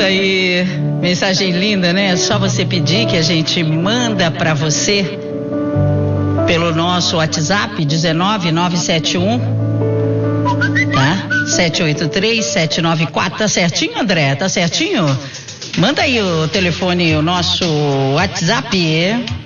aí, mensagem linda, né? É só você pedir que a gente manda pra você pelo nosso WhatsApp 19971, tá? 783-794, tá certinho, André? Tá certinho? Manda aí o telefone, o nosso WhatsApp.